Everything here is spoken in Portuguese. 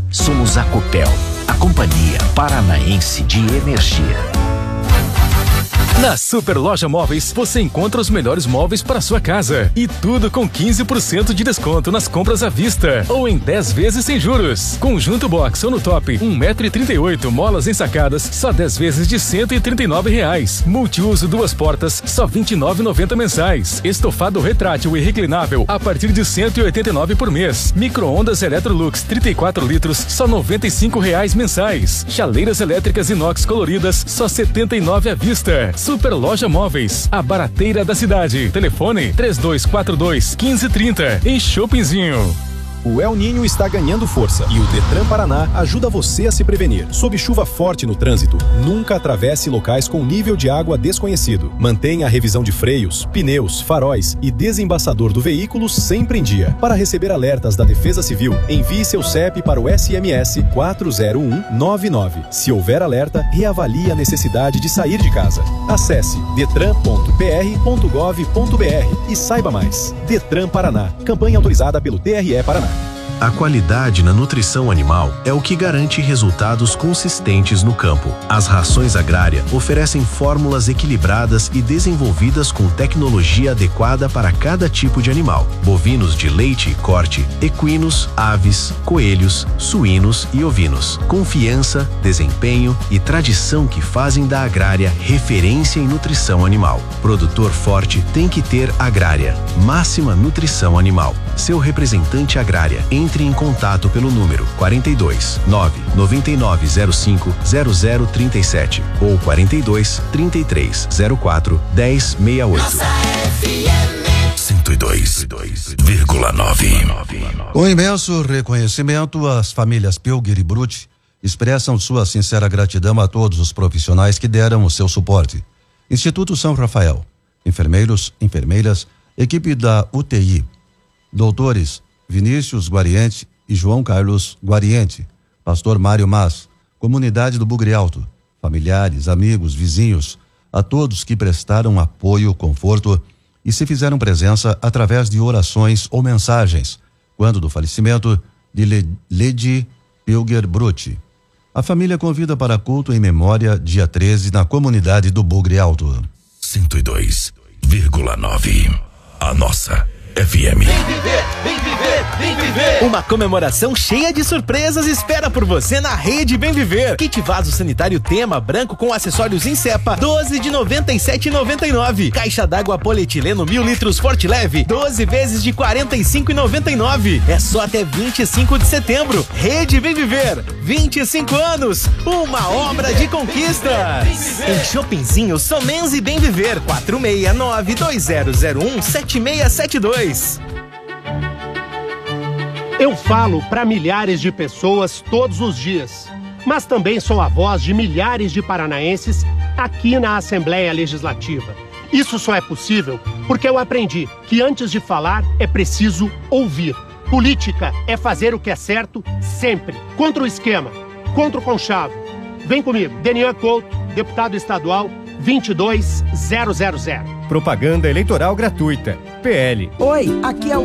Somos a Copel, a Companhia Paranaense de Energia. Na Super Loja Móveis, você encontra os melhores móveis para sua casa. E tudo com 15% de desconto nas compras à vista. Ou em 10 vezes sem juros. Conjunto box ou no top, 1,38 m, molas ensacadas, só 10 vezes de R$139. Multiuso 2 portas, só R$29,90 mensais. Estofado retrátil e reclinável, a partir de R$189 por mês. Micro-ondas Electrolux 34 litros, só R$95 mensais. Chaleiras elétricas inox coloridas, só R$79 à vista. Super Loja Móveis, a barateira da cidade. Telefone 3242-1530 em Shoppingzinho. O El Niño está ganhando força e o Detran Paraná ajuda você a se prevenir. Sob chuva forte no trânsito, nunca atravesse locais com nível de água desconhecido. Mantenha a revisão de freios, pneus, faróis e desembaçador do veículo sempre em dia. Para receber alertas da Defesa Civil, envie seu CEP para o SMS 40199. Se houver alerta, reavalie a necessidade de sair de casa. Acesse detran.pr.gov.br e saiba mais. Detran Paraná, campanha autorizada pelo TRE Paraná. A qualidade na nutrição animal é o que garante resultados consistentes no campo. As rações Agrária oferecem fórmulas equilibradas e desenvolvidas com tecnologia adequada para cada tipo de animal. Bovinos de leite e corte, equinos, aves, coelhos, suínos e ovinos. Confiança, desempenho e tradição que fazem da Agrária referência em nutrição animal. Produtor forte tem que ter Agrária. Máxima nutrição animal. Seu representante Agrária. Entre em contato pelo número 42 99905 0037 ou 42 33 04 1068. 102,9. Com imenso reconhecimento, as famílias Pilger e Brutti expressam sua sincera gratidão a todos os profissionais que deram o seu suporte. Instituto São Rafael, enfermeiros, enfermeiras, equipe da UTI, doutores Vinícius Guariente e João Carlos Guariente, pastor Mário Mas, comunidade do Bugre Alto, familiares, amigos, vizinhos, a todos que prestaram apoio, conforto e se fizeram presença através de orações ou mensagens, quando do falecimento de Lady Pilger Brutti. A família convida para culto em memória dia 13 na comunidade do Bugre Alto. 102,9. A nossa FM. Vem viver, vem viver, vem viver. Uma comemoração cheia de surpresas espera por você na Rede Bem Viver. Kit vaso sanitário Tema branco com acessórios em cepa, 12 de R$ 97,99. Caixa d'água polietileno 1000 litros Forte Leve, 12 vezes de R$ 45,99. É só até 25 de setembro. Rede Bem Viver, 25 anos, uma obra de conquistas. Em Shoppingzinho, Somenze Bem Viver, 469-2001-7672. Eu falo para milhares de pessoas todos os dias, mas também sou a voz de milhares de paranaenses aqui na Assembleia Legislativa. Isso só é possível porque eu aprendi que antes de falar é preciso ouvir. Política é fazer o que é certo sempre. Contra o esquema, contra o conchavo. Vem comigo, Denian Couto, deputado estadual 22000. Propaganda eleitoral gratuita. PL. Oi, aqui é o